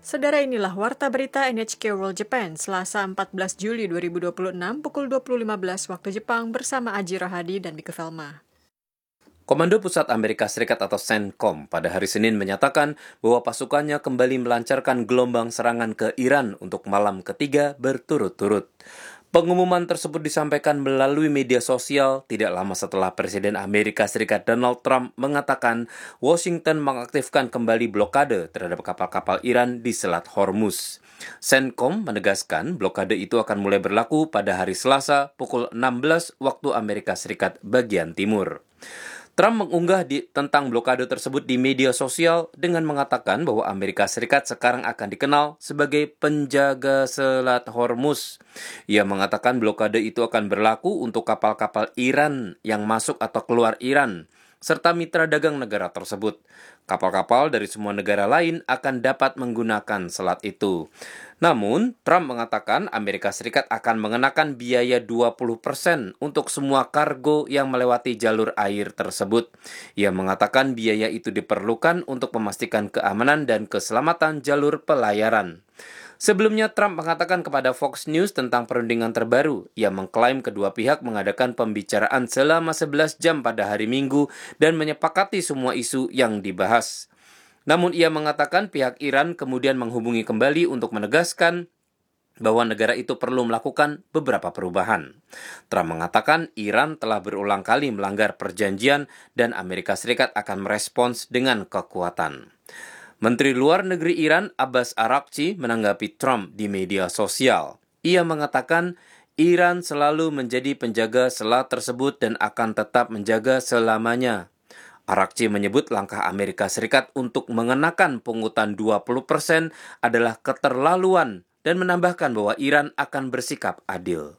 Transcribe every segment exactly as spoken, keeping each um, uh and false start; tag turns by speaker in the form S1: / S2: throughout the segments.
S1: Saudara, inilah Warta Berita N H K World Japan, Selasa empat belas Juli dua ribu dua puluh enam, pukul dua puluh lima belas waktu Jepang bersama Aji Rohadi dan Mika Velma.
S2: Komando Pusat Amerika Serikat atau CENTCOM pada hari Senin menyatakan bahwa pasukannya kembali melancarkan gelombang serangan ke Iran untuk malam ketiga berturut-turut. Pengumuman tersebut disampaikan melalui media sosial tidak lama setelah Presiden Amerika Serikat Donald Trump mengatakan Washington mengaktifkan kembali blokade terhadap kapal-kapal Iran di Selat Hormuz. CENTCOM menegaskan blokade itu akan mulai berlaku pada hari Selasa pukul enam belas waktu Amerika Serikat bagian timur. Trump mengunggah di, tentang blokade tersebut di media sosial dengan mengatakan bahwa Amerika Serikat sekarang akan dikenal sebagai penjaga Selat Hormuz. Ia mengatakan blokade itu akan berlaku untuk kapal-kapal Iran yang masuk atau keluar Iran, serta mitra dagang negara tersebut. Kapal-kapal dari semua negara lain akan dapat menggunakan selat itu. Namun, Trump mengatakan Amerika Serikat akan mengenakan biaya dua puluh persen untuk semua kargo yang melewati jalur air tersebut. Ia mengatakan biaya itu diperlukan untuk memastikan keamanan dan keselamatan jalur pelayaran. Sebelumnya, Trump mengatakan kepada Fox News tentang perundingan terbaru. Ia mengklaim kedua pihak mengadakan pembicaraan selama sebelas jam pada hari Minggu dan menyepakati semua isu yang dibahas. Namun ia mengatakan pihak Iran kemudian menghubungi kembali untuk menegaskan bahwa negara itu perlu melakukan beberapa perubahan. Trump mengatakan Iran telah berulang kali melanggar perjanjian dan Amerika Serikat akan merespons dengan kekuatan. Menteri Luar Negeri Iran Abbas Araghchi menanggapi Trump di media sosial. Ia mengatakan Iran selalu menjadi penjaga selat tersebut dan akan tetap menjaga selamanya. Araghchi menyebut langkah Amerika Serikat untuk mengenakan pungutan dua puluh persen adalah keterlaluan dan menambahkan bahwa Iran akan bersikap adil.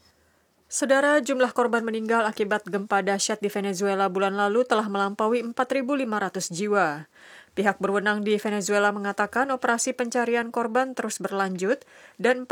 S1: Saudara, jumlah korban meninggal akibat gempa dahsyat di Venezuela bulan lalu telah melampaui empat ribu lima ratus jiwa. Pihak berwenang di Venezuela mengatakan operasi pencarian korban terus berlanjut dan